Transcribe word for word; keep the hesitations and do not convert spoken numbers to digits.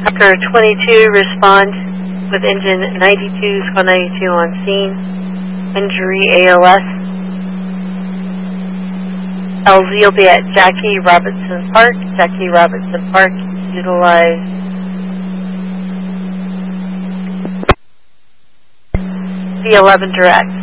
Tracker twenty-two, respond with engine ninety-two, squad ninety-two on scene. Injury A L S. L Z will be at Jackie Robinson Park. Jackie Robinson Park, utilize V eleven direct.